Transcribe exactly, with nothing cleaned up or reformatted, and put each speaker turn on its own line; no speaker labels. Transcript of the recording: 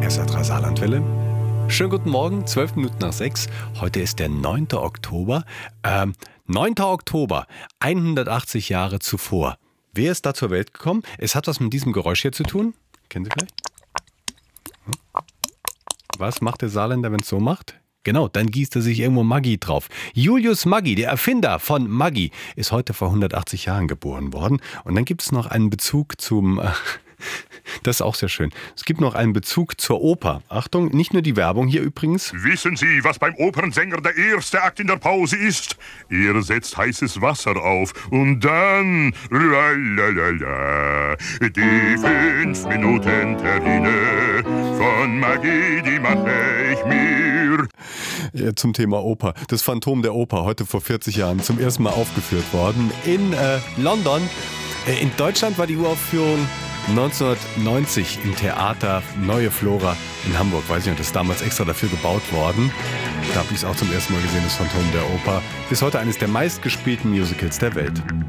S R drei Saarlandwelle. Schönen guten Morgen, zwölf Minuten nach sechs. Heute ist der neunte Oktober. Ähm, neunter Oktober, hundertachtzig Jahre zuvor. Wer ist da zur Welt gekommen? Es hat was mit diesem Geräusch hier zu tun. Kennen Sie vielleicht? Hm? Was macht der Saarländer, wenn es so macht? Genau, dann gießt er sich irgendwo Maggi drauf. Julius Maggi, der Erfinder von Maggi, ist heute vor hundertachtzig Jahren geboren worden. Und dann gibt es noch einen Bezug zum... Äh, Das ist auch sehr schön. Es gibt noch einen Bezug zur Oper. Achtung, nicht nur die Werbung hier übrigens.
Wissen Sie, was beim Opernsänger der erste Akt in der Pause ist? Er setzt heißes Wasser auf und dann... Lalalala, die fünf Minuten Terrine von Maggi, die mache ich mir.
Ja, zum Thema Oper. Das Phantom der Oper, heute vor vierzig Jahren zum ersten Mal aufgeführt worden in äh, London. Äh, in Deutschland war die Uraufführung neunzehnhundertneunzig im Theater Neue Flora in Hamburg. Weiß nicht, das ist damals extra dafür gebaut worden. Da habe ich es auch zum ersten Mal gesehen, das Phantom der Oper. Bis heute eines der meistgespielten Musicals der Welt.